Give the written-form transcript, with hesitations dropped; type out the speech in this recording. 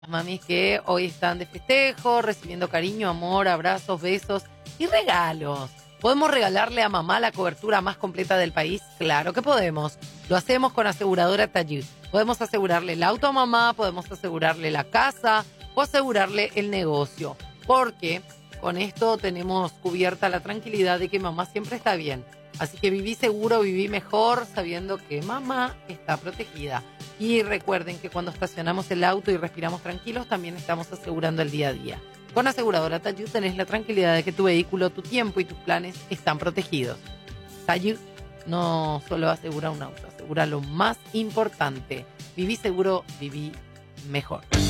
Mamis que hoy están de festejo, recibiendo cariño, amor, abrazos, besos y regalos. ¿Podemos regalarle a mamá la cobertura más completa del país? Claro que podemos. Lo hacemos con Aseguradora Tayud. Podemos asegurarle el auto a mamá, podemos asegurarle la casa o asegurarle el negocio. Porque con esto tenemos cubierta la tranquilidad de que mamá siempre está bien. Así que viví seguro, viví mejor, sabiendo que mamá está protegida. Y recuerden que cuando estacionamos el auto y respiramos tranquilos, también estamos asegurando el día a día. Con Aseguradora Tayud tenés la tranquilidad de que tu vehículo, tu tiempo y tus planes están protegidos. Tayud no solo asegura un auto, asegura lo más importante. Viví seguro, viví mejor.